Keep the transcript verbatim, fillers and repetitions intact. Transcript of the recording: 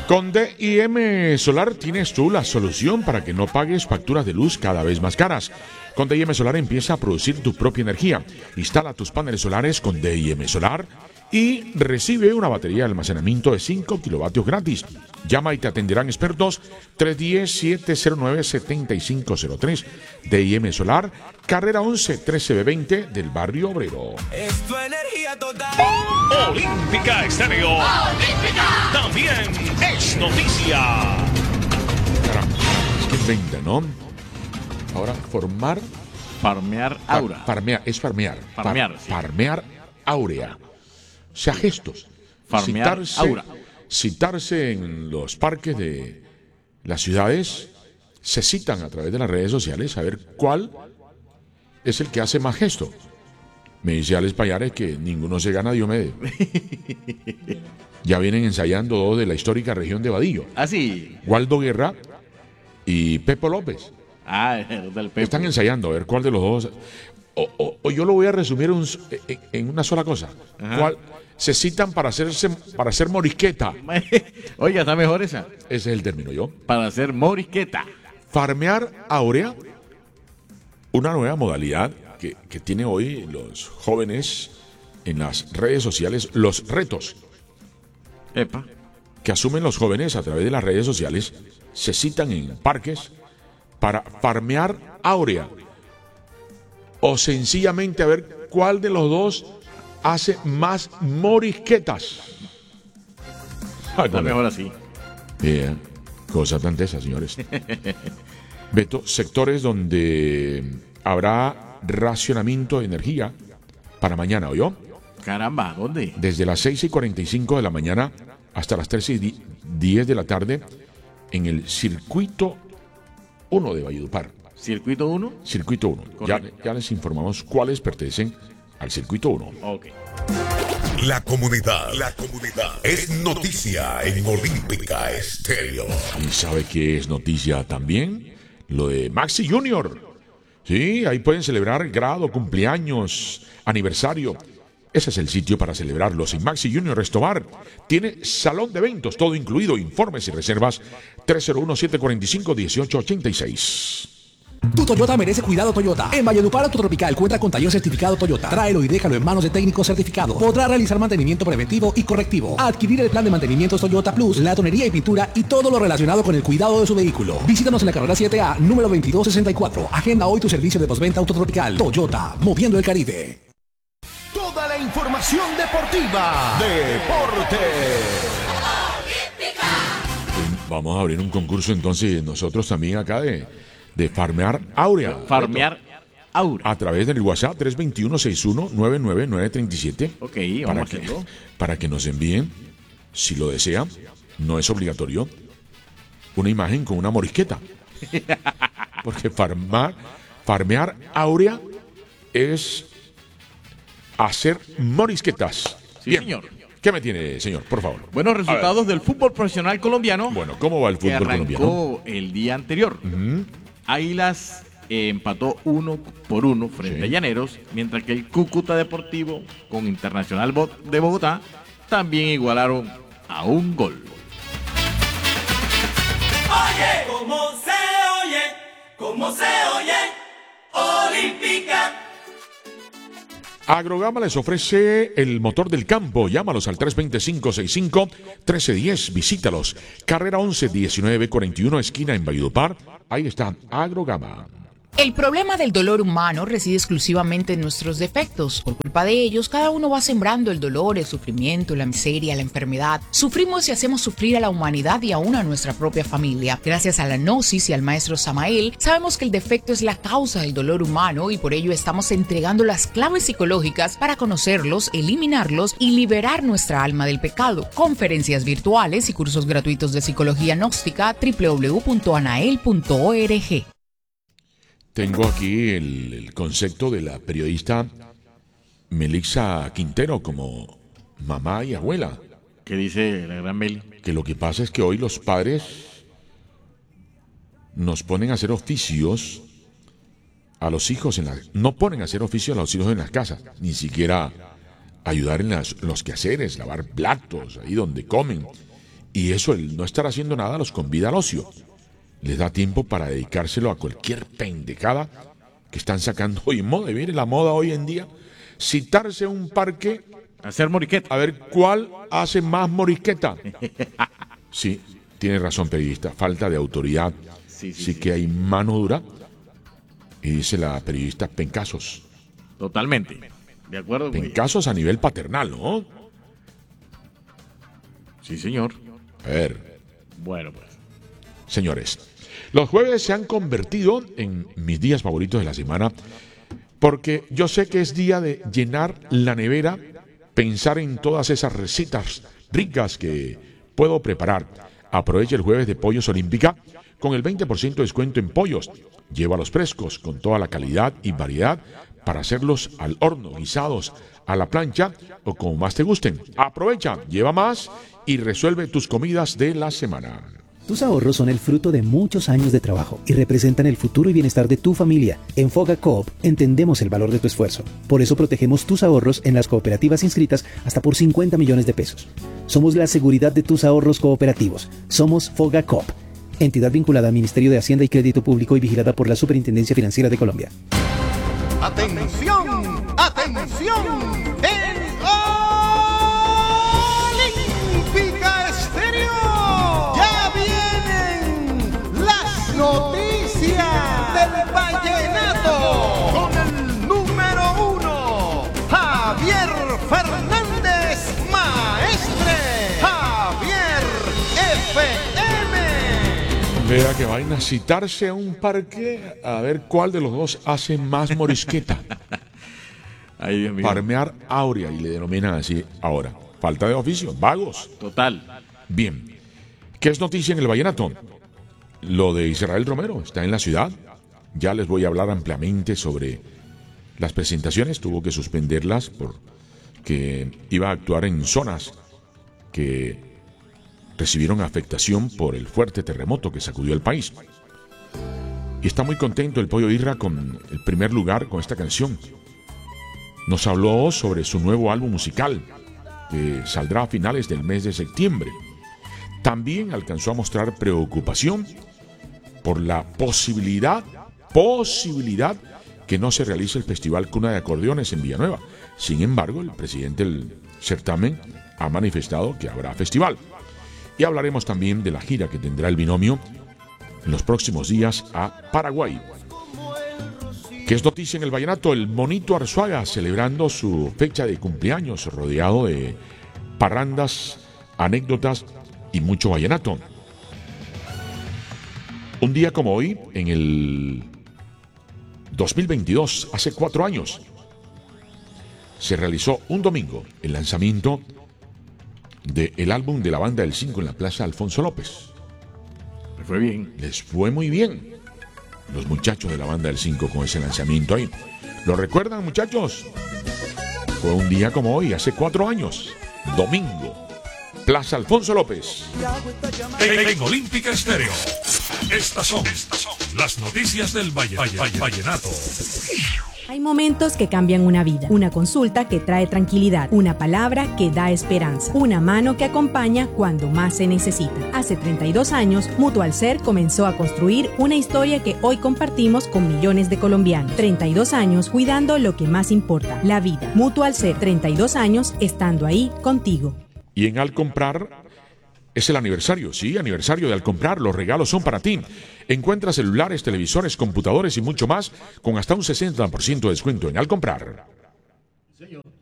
Con D I M Solar tienes tú la solución para que no pagues facturas de luz cada vez más caras. Con D I M Solar empieza a producir tu propia energía. Instala tus paneles solares con D I M Solar y recibe una batería de almacenamiento de cinco kilovatios gratis. Llama y te atenderán expertos tres uno cero, siete cero nueve, siete cinco cero tres. D I M Solar, carrera once, trece B veinte del barrio Obrero. Es tu energía total. Olímpica Estéreo. Olímpica. También es noticia. Caramba, es que venda, ¿no? Ahora, formar... Farmear aura. Fa- farmear, es farmear. Farmear, Far- sí. Farmear áurea. O sea, gestos. Farmear citarse, aura. Citarse en los parques de las ciudades, se citan a través de las redes sociales a ver cuál es el que hace más gesto. Me dice Alex Payares que ninguno se gana Diomedes. Ya vienen ensayando dos de la histórica región de Vadillo. Ah, sí. Waldo Guerra y Pepo López. Ah, el del Pepo. Están ensayando a ver cuál de los dos. O, o- o yo lo voy a resumir un- en, en una sola cosa. Ajá. ¿Cuál? Se citan para hacerse para hacer morisqueta. Oiga, está mejor esa. Ese es el término yo. Para hacer morisqueta. Farmear áurea, una nueva modalidad que, que tiene hoy los jóvenes en las redes sociales, los retos Epa. que asumen los jóvenes a través de las redes sociales, se citan en parques para farmear áurea. O sencillamente a ver cuál de los dos hace más morisquetas. Ay, Está con- mejor así. Bien, cosa tan tesa, señores. Beto, sectores donde habrá racionamiento de energía para mañana, ¿oyó? Caramba, ¿dónde? Desde las seis y cuarenta y cinco de la mañana hasta las tres y diez de la tarde en el circuito uno de Valledupar. ¿Circuito uno? Circuito uno. Ya, Correcto. ya les informamos cuáles pertenecen al circuito uno. Ok. La comunidad, la comunidad es noticia en Olímpica Estéreo. ¿Y sabe qué es noticia también? Lo de Maxi Junior. Sí, ahí pueden celebrar grado, cumpleaños, aniversario. Ese es el sitio para celebrarlos en Maxi Junior Restobar. Tiene salón de eventos, todo incluido. Informes y reservas tres cero uno, siete cuatro cinco, uno ocho ocho seis. Tu Toyota merece cuidado Toyota. En Valledupar Autotropical cuenta con taller certificado Toyota. Tráelo y déjalo en manos de técnicos certificados. Podrá realizar mantenimiento preventivo y correctivo. Adquirir el plan de mantenimiento Toyota Plus, la tonería y pintura y todo lo relacionado con el cuidado de su vehículo. Visítanos en la carrera siete A, número veintidós sesenta y cuatro. Agenda hoy tu servicio de postventa Autotropical. Toyota, moviendo el Caribe. Toda la información deportiva. Deportes. Vamos a abrir un concurso entonces nosotros también acá de, de farmear áurea. Farmear aura. A través del WhatsApp tres dos uno, seis uno, nueve nueve nueve tres siete. Ok, para vamos que, haciendo. para que nos envíen, si lo desean, no es obligatorio, una imagen con una morisqueta. Porque farmar, farmear áurea es hacer morisquetas. Sí, Bien. señor. ¿Qué me tiene, señor? Por favor. Buenos resultados del fútbol profesional colombiano. Bueno, ¿cómo va el que fútbol arrancó colombiano? el día anterior. Ujú. Águilas eh, empató uno por uno frente Sí. a Llaneros, mientras que el Cúcuta Deportivo con Internacional Bo- de Bogotá también igualaron a un gol. Oye, cómo se oye, cómo se oye, Olímpica. Agrogama les ofrece el motor del campo. Llámalos al tres dos cinco, seis cinco, uno tres uno cero. Visítalos. Carrera once, diecinueve cuarenta y uno, esquina en Valledupar. Ahí está Agrogama. El problema del dolor humano reside exclusivamente en nuestros defectos. Por culpa de ellos, cada uno va sembrando el dolor, el sufrimiento, la miseria, la enfermedad. Sufrimos y hacemos sufrir a la humanidad y aún a nuestra propia familia. Gracias a la Gnosis y al maestro Samael, sabemos que el defecto es la causa del dolor humano y por ello estamos entregando las claves psicológicas para conocerlos, eliminarlos y liberar nuestra alma del pecado. Conferencias virtuales y cursos gratuitos de psicología gnóstica doble u doble u doble u punto anael punto org. Tengo aquí el, el concepto de la periodista Melixa Quintero como mamá y abuela. ¿Qué dice la gran Meli? Que lo que pasa es que hoy los padres nos ponen a hacer oficios a los hijos en la, no ponen a hacer oficios a los hijos en las casas, ni siquiera ayudar en las, los quehaceres, lavar platos, ahí donde comen. Y eso, el no estar haciendo nada, los convida al ocio. Les da tiempo para dedicárselo a cualquier pendejada que están sacando hoy en moda. Y mire la moda hoy en día, citarse a un parque, hacer moriqueta, a ver cuál hace más moriqueta. Sí, tiene razón, periodista, falta de autoridad. Sí, sí, sí, sí que hay mano dura. Y dice la periodista, pencasos. Totalmente, de acuerdo con pencasos ella. A nivel paternal, ¿no? Sí, señor. A ver. Bueno, pues. Señores, los jueves se han convertido en mis días favoritos de la semana porque yo sé que es día de llenar la nevera, pensar en todas esas recetas ricas que puedo preparar. Aproveche el jueves de Pollos Olímpica con el veinte por ciento de descuento en pollos. Llévalos frescos con toda la calidad y variedad para hacerlos al horno, guisados, a la plancha o como más te gusten. Aprovecha, lleva más y resuelve tus comidas de la semana. Tus ahorros son el fruto de muchos años de trabajo y representan el futuro y bienestar de tu familia. En Foga Coop entendemos el valor de tu esfuerzo. Por eso protegemos tus ahorros en las cooperativas inscritas hasta por cincuenta millones de pesos. Somos la seguridad de tus ahorros cooperativos. Somos Foga Coop, entidad vinculada al Ministerio de Hacienda y Crédito Público y vigilada por la Superintendencia Financiera de Colombia. ¡Atención! ¡Atención! ¡En Olímpica Estéreo! ¡Ya vienen las noticias del vallenato! Con el número uno, Javier Fernández Maestre. Javier F M. Vea que vaina, citarse a un parque a ver cuál de los dos hace más morisqueta. Ay, Dios mío. Farmear áurea, y le denominan así ahora. Falta de oficio, vagos. Total. Bien. ¿Qué es noticia en el vallenato? Lo de Israel Romero está en la ciudad. Ya les voy a hablar ampliamente sobre las presentaciones. Tuvo que suspenderlas porque iba a actuar en zonas que recibieron afectación por el fuerte terremoto que sacudió el país. Y está muy contento el Pollo Irra con el primer lugar con esta canción. Nos habló sobre su nuevo álbum musical, que saldrá a finales del mes de septiembre. También alcanzó a mostrar preocupación por la posibilidad, posibilidad que no se realice el Festival Cuna de Acordeones en Villanueva. Sin embargo, el presidente del certamen ha manifestado que habrá festival. Y hablaremos también de la gira que tendrá el binomio en los próximos días a Paraguay. ¿Qué es noticia en el vallenato? El Monito Arzuaga celebrando su fecha de cumpleaños, rodeado de parrandas, anécdotas y mucho vallenato. Un día como hoy, en el dos mil veintidós, hace cuatro años, se realizó un domingo el lanzamiento del álbum de la Banda del Cinco en la Plaza Alfonso López. Les fue bien. Les fue muy bien. Los muchachos de la Banda del Cinco con ese lanzamiento ahí. ¿Lo recuerdan, muchachos? Fue un día como hoy, hace cuatro años. Domingo. Plaza Alfonso López. En, en Olímpica Estéreo. Estas son, estas son las noticias del Valle, Valle, Valle, Vallenato. Hay momentos que cambian una vida, una consulta que trae tranquilidad, una palabra que da esperanza, una mano que acompaña cuando más se necesita. Hace treinta y dos años, Mutual Ser comenzó a construir una historia que hoy compartimos con millones de colombianos. treinta y dos años cuidando lo que más importa, la vida. Mutual Ser, treinta y dos años estando ahí contigo. Y en Al Comprar es el aniversario, sí, aniversario de Al Comprar. Los regalos son para ti. Encuentra celulares, televisores, computadores y mucho más con hasta un sesenta por ciento de descuento en Al Comprar. Señor.